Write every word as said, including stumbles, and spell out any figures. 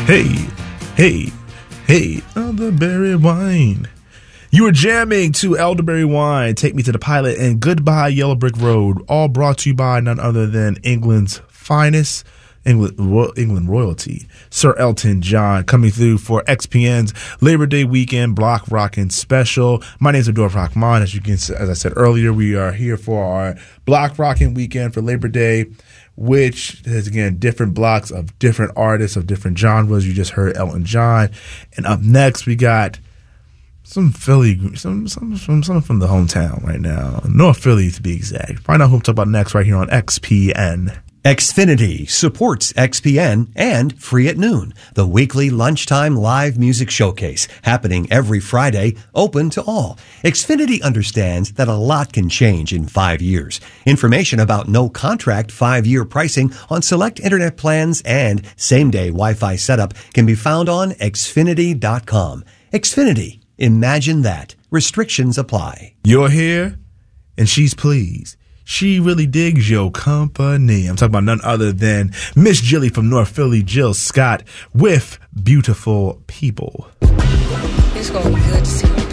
Hey, hey, hey, elderberry wine. You are jamming to elderberry wine, Take Me to the Pilot, and Goodbye Yellow Brick Road, all brought to you by none other than England's finest, England, Ro- England royalty, Sir Elton John, coming through for X P N's Labor Day weekend block rockin' special. My name is Abdul Rahman. As you can, as I said earlier, we are here for our block rockin' weekend for Labor Day, which is, again, different blocks of different artists of different genres. You just heard Elton John. And up next, we got some Philly, some some from some from the hometown right now. North Philly, to be exact. Find out who I'm talking about next right here on X P N. Xfinity supports X P N and Free at Noon, the weekly lunchtime live music showcase happening every Friday, open to all. Xfinity understands that a lot can change in five years. Information about no contract five-year pricing on select internet plans and same-day Wi-Fi setup can be found on Xfinity dot com. Xfinity, imagine that. Restrictions apply. You're here, and she's pleased. She really digs your company. I'm talking about none other than Miss Jilly from North Philly, Jill Scott, with Beautiful People. It's gonna be good to see you.